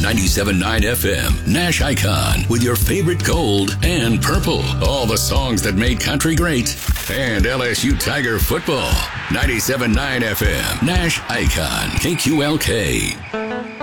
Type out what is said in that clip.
97.9 FM, Nash Icon, with your favorite gold and purple. All the songs that made country great. And LSU Tiger football. 97.9 FM, Nash Icon, KQLK.